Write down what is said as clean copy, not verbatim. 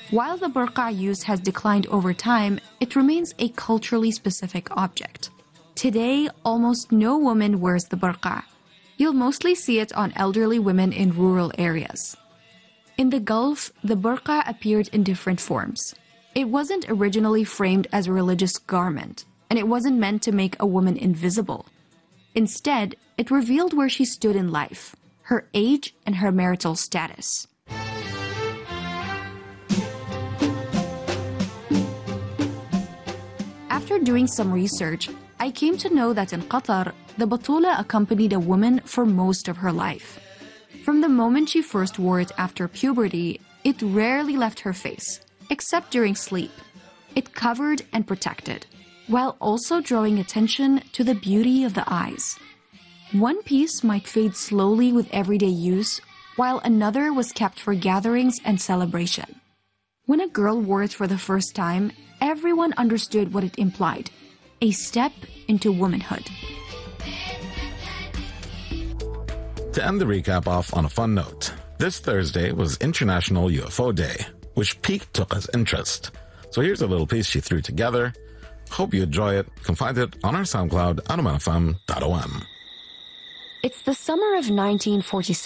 While the burqa use has declined over time, it remains a culturally specific object. Today, almost no woman wears the burqa. You'll mostly see it on elderly women in rural areas. In the Gulf, the burqa appeared in different forms. It wasn't originally framed as a religious garment, and it wasn't meant to make a woman invisible. Instead, it revealed where she stood in life, her age, and her marital status. After doing some research, I came to know that in Qatar, the Batula accompanied a woman for most of her life. From the moment she first wore it after puberty, it rarely left her face, except during sleep. It covered and protected, while also drawing attention to the beauty of the eyes. One piece might fade slowly with everyday use, while another was kept for gatherings and celebration. When a girl wore it for the first time, everyone understood what it implied: a step into womanhood. To end the recap off on a fun note, this Thursday was International UFO Day, which piqued Tuqa's interest. So here's a little piece she threw together. Hope you enjoy it. You can find it on our SoundCloud, anomanfm.om. It's the summer of 1947.